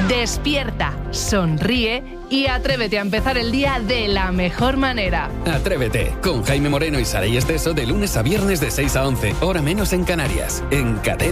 Despierta, sonríe y atrévete a empezar el día de la mejor manera. Atrévete, con Jaime Moreno y Saray Esteso de lunes a viernes de 6 a 11, hora menos en Canarias, en Cadena.